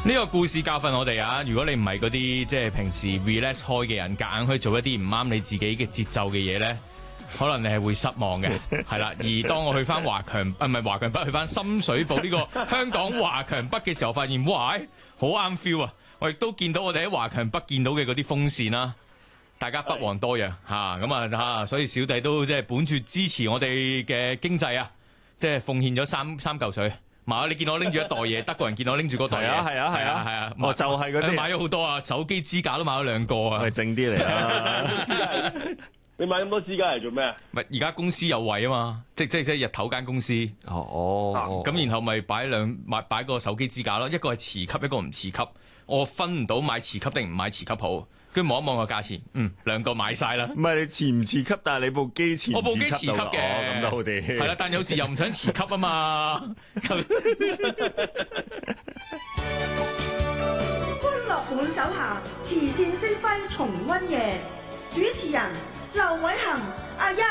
呢個故事教訓我哋啊！如果你唔係嗰啲即係平時 relax 開嘅人，夾硬去做一啲唔啱你自己嘅節奏嘅嘢咧，可能你係會失望嘅，係啦。而當我去翻華強唔係華強北，去翻深水埗呢個香港華強北嘅時候，發現哇，好啱 feel 啊！我亦都見到我哋喺華強北見到嘅嗰啲風扇啦，大家不遑多讓嚇，咁啊，所以小弟都即係本住支持我哋嘅經濟啊，即係奉獻咗三嚿水。你見我拎住一袋嘢，德國人見我拎住嗰袋嘢，係啊， 我就係嗰啲買咗好多啊，手機支架都買咗2個啊， 咪正啲嚟啦！ 你買咁多支架嚟做咩啊？ 咪而家公司有位啊嘛，即日頭間公司，咁然後咪擺個手機支架咯，一個係磁吸，一個唔磁吸，我分唔到買磁吸定唔買磁吸好。跟住望一望個價錢，2個買晒啦。 唔係你磁唔磁吸，但係你部機磁唔磁吸？ 我部機磁吸嘅， 咁都好啲。 係啦，但有時又唔想磁吸啊嘛。歡樂滿手下，慈善星輝重溫夜，主持人劉偉恒，阿丫。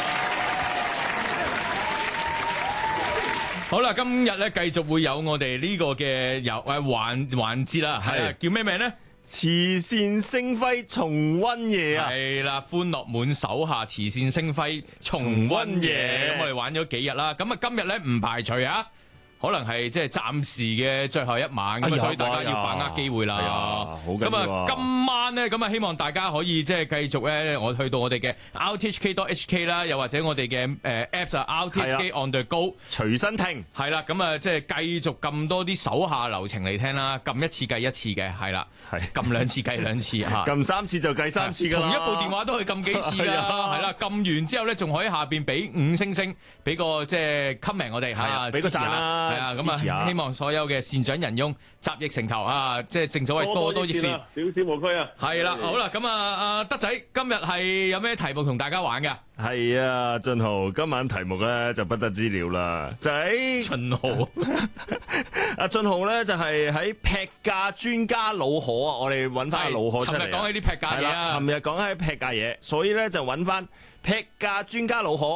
好啦，今日咧繼續會有我哋呢個嘅環節啦，係叫咩名咧？ 慈善星輝重溫夜啊， 係啦，歡樂滿手下，慈善星輝重溫夜。咁我哋玩咗幾日啦，咁啊今日咧唔排除啊，可能係即係暫時嘅最後一晚，咁所以大家要把握機會啦。咁啊，今晚咧，咁啊希望大家可以即係繼續咧，我去到我哋嘅 rthk.hk 啦，又或者我哋嘅apps 啊 rthk on the go 隨身聽， 係啦，咁啊即係繼續撳多啲手下留情嚟聽啦，撳一次計一次嘅，係啦，撳2次計2次嚇， 撳3次就計3次㗎啦。 同一部電話都可以撳幾次㗎，係啦，撳完之後咧，仲可以下邊俾5星星，俾個即係 comment 我哋嚇， 俾個讚啦。 係啊，咁啊，希望所有嘅善長仁翁集腋成裘啊！即係正所謂多多益善， 少少無區啊！ 係啦，好啦，咁啊，德仔今日係有咩題目同大家玩㗎？ 係啊，俊豪，今晚題目咧就不得之了啦，就喺俊豪。 阿俊豪咧就係喺劈價專家老何啊！我哋揾翻老何出嚟。 尋日講起啲劈價嘢啊！ 尋日講起劈價嘢，所以咧就揾翻劈價專家老何。